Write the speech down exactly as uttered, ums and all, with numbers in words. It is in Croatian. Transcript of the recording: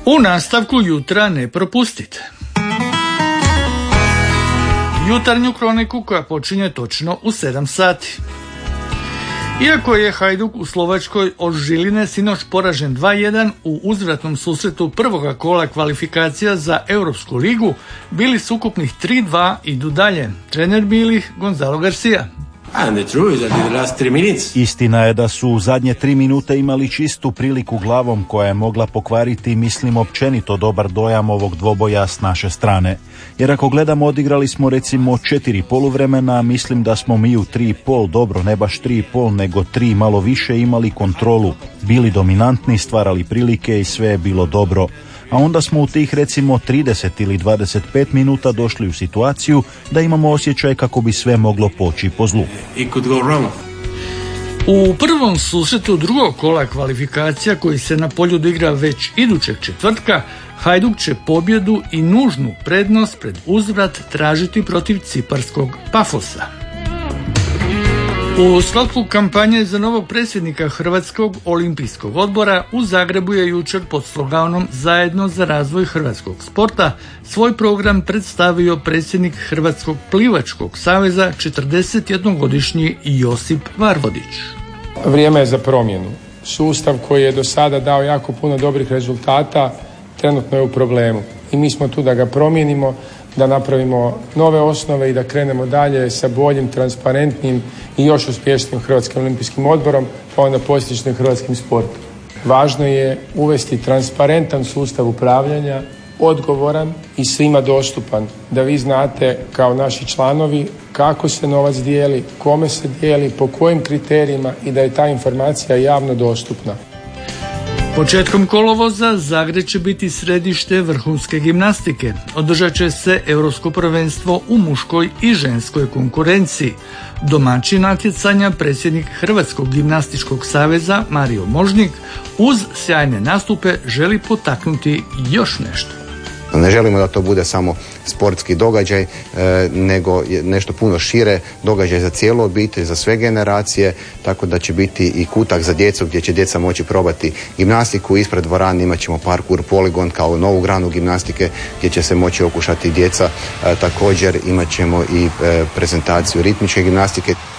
U nastavku jutra ne propustite jutarnju kroniku koja počinje točno u sedam sati. Iako je Hajduk u Slovačkoj od Žiline sinoć poražen dva jedan u uzvratnom susretu prvoga kola kvalifikacija za Europsku ligu, bili su ukupnih tri dva idu dalje. Trener bilih Gonzalo Garcia. Istina je da su u zadnje tri minute imali čistu priliku glavom koja je mogla pokvariti, mislim, općenito dobar dojam ovog dvoboja s naše strane. Jer ako gledamo, odigrali smo recimo četiri poluvremena, mislim da smo mi u tri i pol, dobro, ne baš tri i pol, nego tri malo više imali kontrolu, bili dominantni, stvarali prilike i sve je bilo dobro. A onda smo u tih recimo trideset ili dvadeset pet minuta došli u situaciju da imamo osjećaj kako bi sve moglo poći po zlu. U prvom susretu drugog kola kvalifikacija koji se na Poljudu igra već idućeg četvrtka, Hajduk će pobjedu i nužnu prednost pred uzvrat tražiti protiv ciparskog Pafosa. U sklopu kampanje za novog predsjednika Hrvatskog olimpijskog odbora u Zagrebu je jučer pod sloganom Zajedno za razvoj hrvatskog sporta svoj program predstavio predsjednik Hrvatskog plivačkog saveza, četrdesetjednogodišnji Josip Varvodić. Vrijeme je za promjenu. Sustav koji je do sada dao jako puno dobrih rezultata trenutno je u problemu i mi smo tu da ga promijenimo, da napravimo nove osnove i da krenemo dalje sa boljim, transparentnim i još uspješnijim Hrvatskim olimpijskim odborom, pa onda postičnim hrvatskim sportom. Važno je uvesti transparentan sustav upravljanja, odgovoran i svima dostupan, da vi znate kao naši članovi kako se novac dijeli, kome se dijeli, po kojim kriterijima i da je ta informacija javno dostupna. Početkom kolovoza Zagreb će biti središte vrhunske gimnastike. Održat će se Europsko prvenstvo u muškoj i ženskoj konkurenciji. Domaćin natjecanja, predsjednik Hrvatskog gimnastičkog saveza Mario Možnik, uz sjajne nastupe želi potaknuti još nešto. Ne želimo da to bude samo sportski događaj, e, nego nešto puno šire, događaj za cijelu obitelj, za sve generacije, tako da će biti i kutak za djecu gdje će djeca moći probati gimnastiku. Ispred dvorane imat ćemo parkour poligon kao novu granu gimnastike gdje će se moći okušati djeca. E, također imat ćemo i e, prezentaciju ritmičke gimnastike.